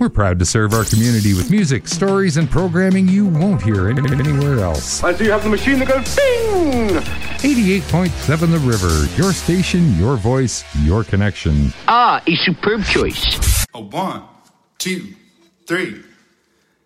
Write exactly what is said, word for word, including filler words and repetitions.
We're proud to serve our community with music, stories, and programming you won't hear any- anywhere else. I see you have the machine that goes bing! eighty-eight point seven The River, your station, your voice, your connection. Ah, a superb choice. A one, two, three.